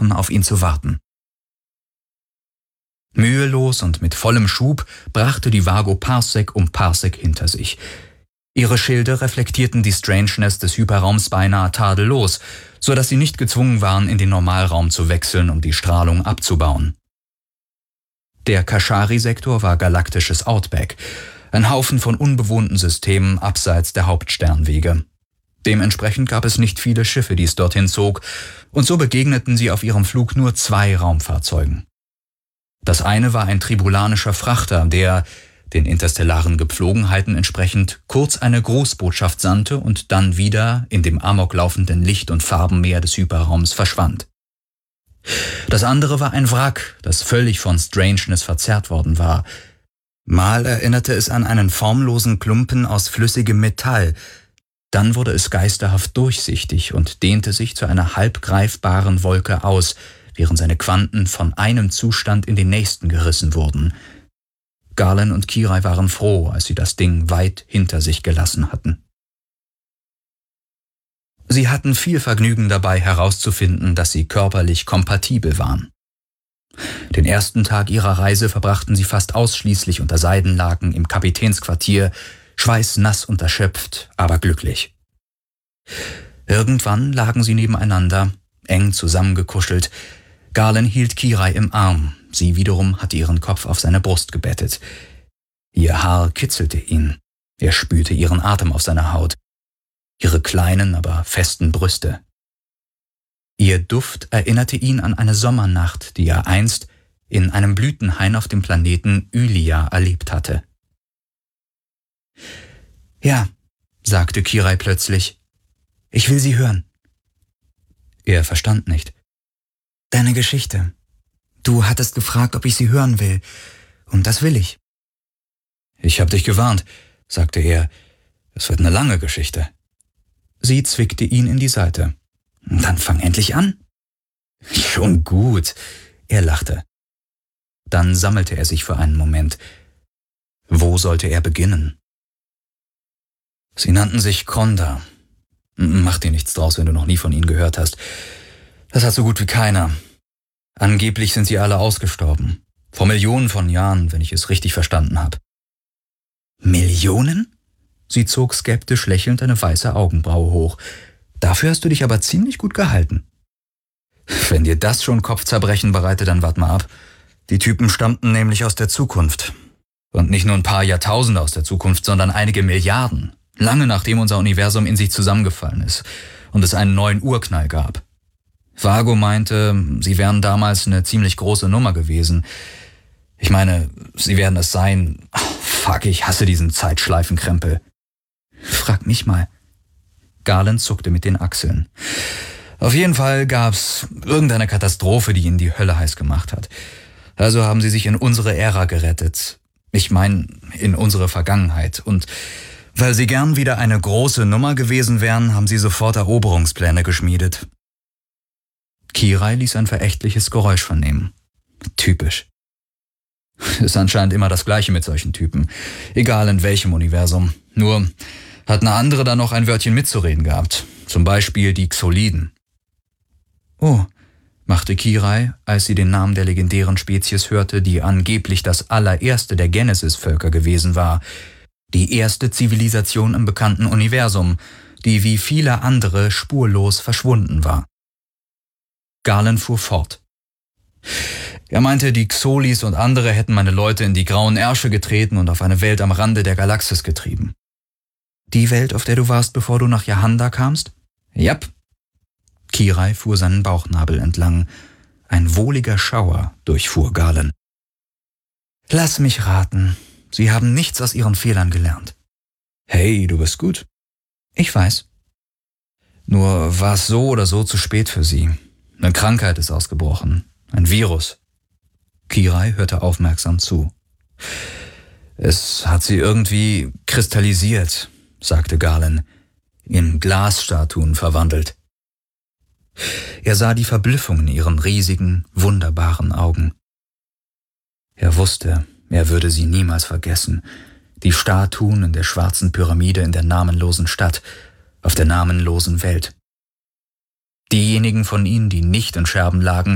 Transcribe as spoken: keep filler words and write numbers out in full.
versuchen, auf ihn zu warten. Mühelos und mit vollem Schub brachte die Vago Parsec um Parsec hinter sich. Ihre Schilde reflektierten die Strangeness des Hyperraums beinahe tadellos, so dass sie nicht gezwungen waren, in den Normalraum zu wechseln, um die Strahlung abzubauen. Der Kashari-Sektor war galaktisches Outback, ein Haufen von unbewohnten Systemen abseits der Hauptsternwege. Dementsprechend gab es nicht viele Schiffe, die es dorthin zog, und so begegneten sie auf ihrem Flug nur zwei Raumfahrzeugen. Das eine war ein tribulanischer Frachter, der, den interstellaren Gepflogenheiten entsprechend, kurz eine Großbotschaft sandte und dann wieder in dem amoklaufenden Licht- und Farbenmeer des Hyperraums verschwand. Das andere war ein Wrack, das völlig von Strangeness verzerrt worden war. Mal erinnerte es an einen formlosen Klumpen aus flüssigem Metall, dann wurde es geisterhaft durchsichtig und dehnte sich zu einer halb greifbaren Wolke aus, während seine Quanten von einem Zustand in den nächsten gerissen wurden. Galen und Kirai waren froh, als sie das Ding weit hinter sich gelassen hatten. Sie hatten viel Vergnügen dabei herauszufinden, dass sie körperlich kompatibel waren. Den ersten Tag ihrer Reise verbrachten sie fast ausschließlich unter Seidenlaken im Kapitänsquartier, schweißnass und erschöpft, aber glücklich. Irgendwann lagen sie nebeneinander, eng zusammengekuschelt. Galen hielt Kirai im Arm, sie wiederum hatte ihren Kopf auf seine Brust gebettet. Ihr Haar kitzelte ihn, er spürte ihren Atem auf seiner Haut, ihre kleinen, aber festen Brüste. Ihr Duft erinnerte ihn an eine Sommernacht, die er einst in einem Blütenhain auf dem Planeten Ylia erlebt hatte. »Ja«, sagte Kirai plötzlich, »ich will sie hören.« Er verstand nicht. »Deine Geschichte. Du hattest gefragt, ob ich sie hören will, und das will ich.« »Ich hab dich gewarnt«, sagte er, »es wird eine lange Geschichte.« Sie zwickte ihn in die Seite. »Dann fang endlich an.« »Schon gut«, er lachte. Dann sammelte er sich für einen Moment. Wo sollte er beginnen? Sie nannten sich Konda. Mach dir nichts draus, wenn du noch nie von ihnen gehört hast. Das hat so gut wie keiner. Angeblich sind sie alle ausgestorben. Vor Millionen von Jahren, wenn ich es richtig verstanden habe. Millionen? Sie zog skeptisch lächelnd eine weiße Augenbraue hoch. Dafür hast du dich aber ziemlich gut gehalten. Wenn dir das schon Kopfzerbrechen bereitet, dann wart mal ab. Die Typen stammten nämlich aus der Zukunft. Und nicht nur ein paar Jahrtausende aus der Zukunft, sondern einige Milliarden. Lange nachdem unser Universum in sich zusammengefallen ist und es einen neuen Urknall gab. Vago meinte, sie wären damals eine ziemlich große Nummer gewesen. Ich meine, sie werden es sein. Ach, fuck, ich hasse diesen Zeitschleifenkrempel. Frag mich mal. Galen zuckte mit den Achseln. Auf jeden Fall gab's irgendeine Katastrophe, die ihnen die Hölle heiß gemacht hat. Also haben sie sich in unsere Ära gerettet. Ich meine, in unsere Vergangenheit. Und weil sie gern wieder eine große Nummer gewesen wären, haben sie sofort Eroberungspläne geschmiedet. Kirai ließ ein verächtliches Geräusch vernehmen. Typisch. Ist anscheinend immer das Gleiche mit solchen Typen. Egal in welchem Universum. Nur hat eine andere da noch ein Wörtchen mitzureden gehabt. Zum Beispiel die Xoliden. Oh, machte Kirai, als sie den Namen der legendären Spezies hörte, die angeblich das allererste der Genesis-Völker gewesen war. Die erste Zivilisation im bekannten Universum, die wie viele andere spurlos verschwunden war. Galen fuhr fort. Er meinte, die Xolis und andere hätten meine Leute in die grauen Ärsche getreten und auf eine Welt am Rande der Galaxis getrieben. Die Welt, auf der du warst, bevor du nach Jahanda kamst? Jap. Kirai fuhr seinen Bauchnabel entlang. Ein wohliger Schauer durchfuhr Galen. Lass mich raten. Sie haben nichts aus ihren Fehlern gelernt. Hey, du bist gut. Ich weiß. Nur war es so oder so zu spät für sie. Eine Krankheit ist ausgebrochen. Ein Virus. Kirai hörte aufmerksam zu. Es hat sie irgendwie kristallisiert, sagte Galen, in Glasstatuen verwandelt. Er sah die Verblüffung in ihren riesigen, wunderbaren Augen. Er wusste, er würde sie niemals vergessen, die Statuen in der schwarzen Pyramide in der namenlosen Stadt, auf der namenlosen Welt. Diejenigen von ihnen, die nicht in Scherben lagen,